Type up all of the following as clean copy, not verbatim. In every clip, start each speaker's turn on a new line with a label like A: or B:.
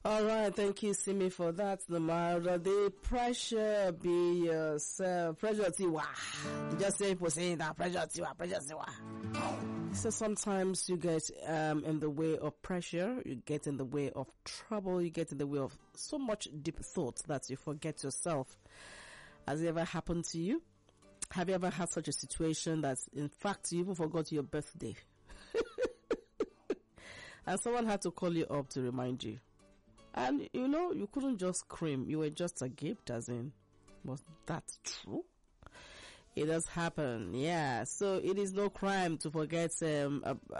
A: All right, thank you, Simi, for that. No matter the pressure, be yourself. Pressure, tiwa. You just say people saying that pressure, tiwa, pressure, tiwa. So sometimes you get in the way of pressure, you get in the way of trouble, you get in the way of so much deep thought that you forget yourself. Has it ever happened to you? Have you ever had such a situation that, in fact, you even forgot your birthday? And someone had to call you up to remind you. And, you couldn't just scream. You were just aghast, as in, was that true? It does happen, yeah. So it is no crime to forget, to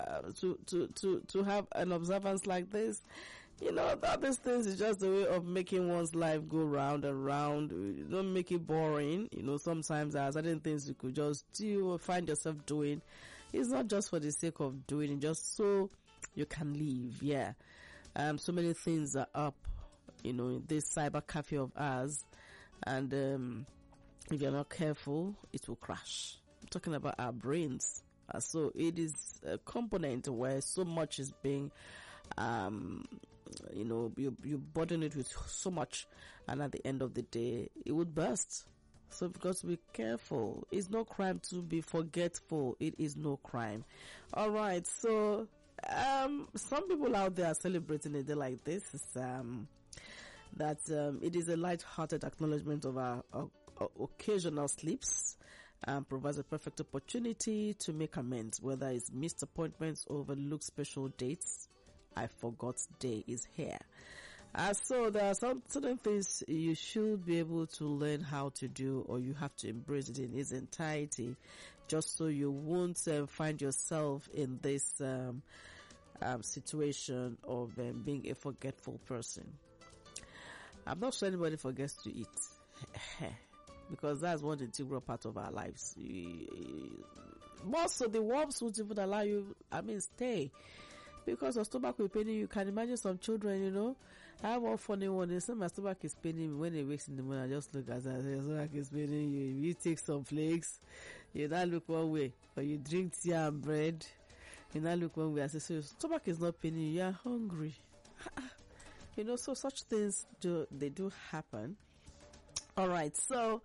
A: have an observance like this. All these things is just a way of making one's life go round and round. You don't make it boring. Sometimes there are certain things you could just do or find yourself doing. It's not just for the sake of doing it, just so you can live, yeah. So many things are up, in this cyber cafe of ours. And, if you're not careful, it will crash. I'm talking about our brains. So it is a component where so much is being, you burden it with so much, and at the end of the day, it would burst. So we've got to be careful. It's no crime to be forgetful. It is no crime. All right. So, some people out there are celebrating a day like this. It is a light-hearted acknowledgement of our occasional slips, and provides a perfect opportunity to make amends, whether it's missed appointments or overlooked special dates. I forgot day is here. So there are some certain things you should be able to learn how to do, or you have to embrace it in its entirety, just so you won't find yourself in this situation of being a forgetful person. I'm not sure anybody forgets to eat. Because that's one integral part of our lives. Most of the worms won't even allow you, stay. Because your stomach will pain you. You can imagine some children, I have one funny one. They say my stomach is paining me. When they wakes in the morning, I just look at that. Your stomach is paining you. If you take some flakes, you now look one way. Or you drink tea and bread, you now look one way. I say, so your stomach is not paining you. You are hungry. So such things they do happen. All right. So,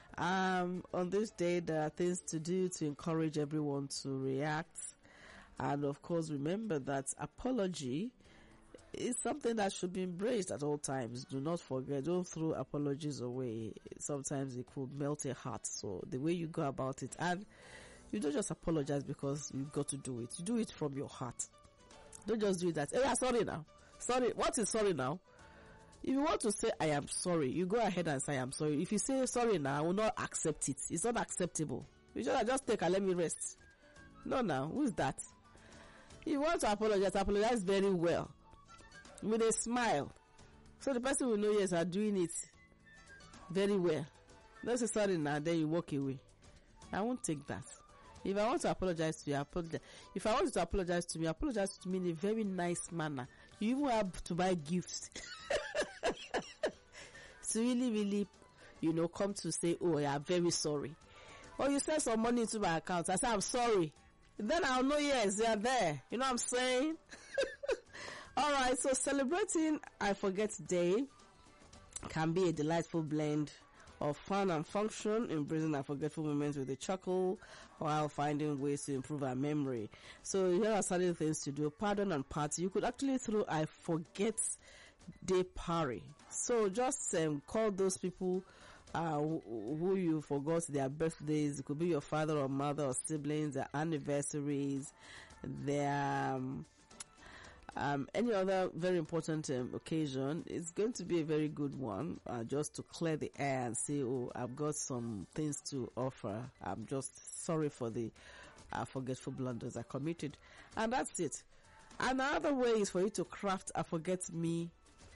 A: on this day, there are things to do to encourage everyone to react. And of course, remember that apology is something that should be embraced at all times. Do not forget, don't throw apologies away. Sometimes it could melt your heart. So the way you go about it, and you don't just apologize because you've got to do it. You do it from your heart. Don't just do that. Hey, I'm sorry now. Sorry. What is sorry now? If you want to say, I am sorry, you go ahead and say, I am sorry. If you say sorry now, I will not accept it. It's not acceptable. You should just take and let me rest. No, now, who is that? If you want to apologize very well. With a smile. So the person will know, yes, I'm doing it very well. Don't say sorry now, then you walk away. I won't take that. If I want to apologize to you, I apologize. If I want you to apologize to me in a very nice manner. You even have to buy gifts. To really, come to say, oh, I'm very sorry. Or you send some money into my account. I say, I'm sorry. Then I'll know, yes, they are there. You know what I'm saying? Alright, so celebrating I Forget Day can be a delightful blend of fun and function, embracing our forgetful moments with a chuckle while finding ways to improve our memory. So here are certain things to do. Pardon and party. You could actually throw I Forget Day party. So just call those people who you forgot their birthdays. It could be your father or mother or siblings, their anniversaries, their any other very important occasion. It's going to be a very good one, just to clear the air and say, oh, I've got some things to offer. I'm just sorry for the forgetful blunders I committed. And that's it. Another way is for you to craft a forget me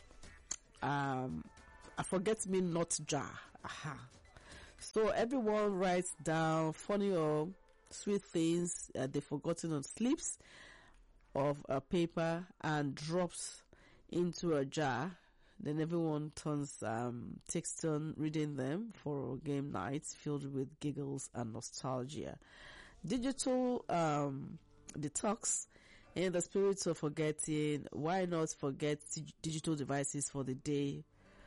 A: not jar. Aha. So everyone writes down funny or sweet things they've forgotten on slips of a paper and drops into a jar. Then everyone takes turn reading them for game nights filled with giggles and nostalgia. Digital detox In the spirit of forgetting, why not forget digital devices for the day?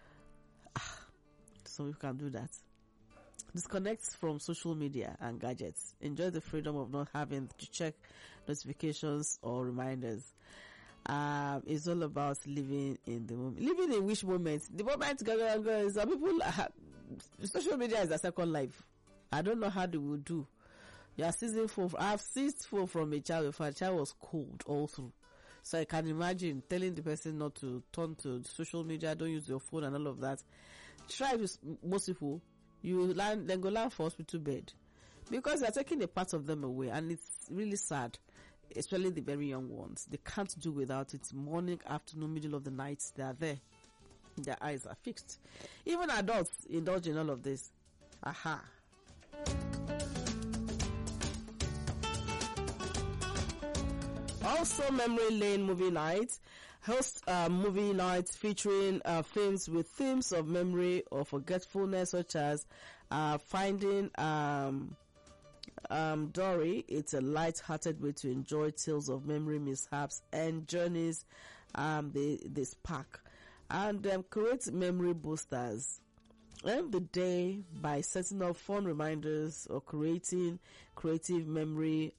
A: Some people can do that. Disconnect from social media and gadgets. Enjoy the freedom of not having to check notifications or reminders. It's all about living in the moment. Living in which moment? The moment, some people, social media is their second life. I don't know how they will do. You are seizing phone. I've seized phone from a child before. A child was cold all through. So I can imagine telling the person not to turn to social media, don't use your phone and all of that. Try with most people. You learn, then go learn for hospital bed. Because they are taking a part of them away, and it's really sad. Especially the very young ones. They can't do without it. Morning, afternoon, middle of the night, they are there. Their eyes are fixed. Even adults indulge in all of this. Aha. Also, Memory Lane Movie Night hosts movie nights featuring films with themes of memory or forgetfulness, such as Finding Dory. It's a light-hearted way to enjoy tales of memory mishaps and journeys they spark, and create memory boosters. End the day by setting up fun reminders or creating creative memory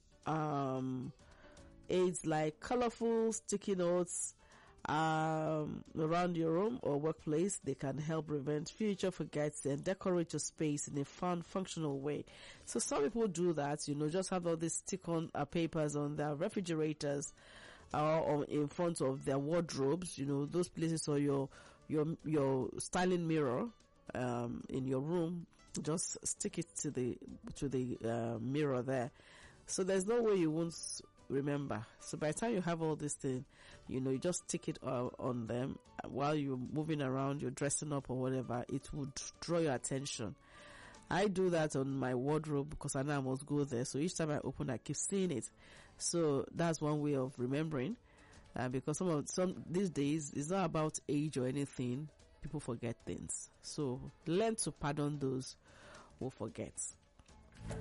A: aids like colorful sticky notes around your room or workplace. They can help prevent future forgets and decorate your space in a fun, functional way. So some people do that, just have all these stick-on papers on their refrigerators or in front of their wardrobes, those places, or your styling mirror in your room. Just stick it to the mirror there. So there's no way you won't remember. So by the time you have all this thing, you just stick it on them while you're moving around, you're dressing up or whatever. It would draw your attention. I do that on my wardrobe because I know I must go there. So each time I open, I keep seeing it. So that's one way of remembering. Because some these days, it's not about age or anything. People forget things. So learn to pardon those who forget.